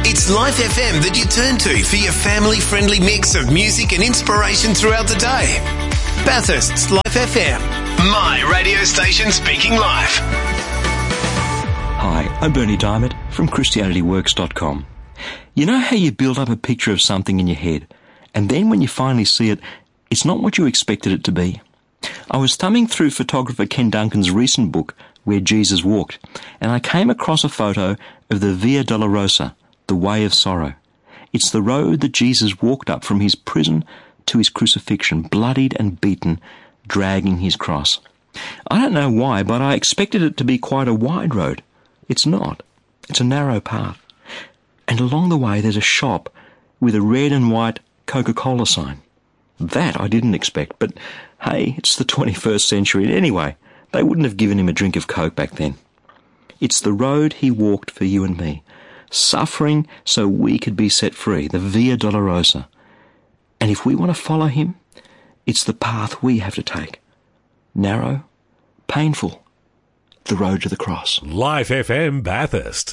It's Life FM that you turn to for your family-friendly mix of music and inspiration throughout the day. Bathurst's Life FM, my radio station speaking life. Hi, I'm Bernie Diamond from ChristianityWorks.com. You know how you build up a picture of something in your head, and then when you finally see it, it's not what you expected it to be? I was thumbing through photographer Ken Duncan's recent book, Where Jesus Walked, and I came across a photo of the Via Dolorosa, the Way of Sorrow. It's the road that Jesus walked up from his prison to his crucifixion, bloodied and beaten, dragging his cross. I don't know why, but I expected it to be quite a wide road. It's not. It's a narrow path. And along the way there's a shop with a red and white Coca-Cola sign. That I didn't expect, but hey, it's the 21st century. Anyway, they wouldn't have given him a drink of Coke back then. It's the road he walked for you and me, suffering so we could be set free, the Via Dolorosa. And if we want to follow him, it's the path we have to take. Narrow, painful, the road to the cross. Life FM Bathurst.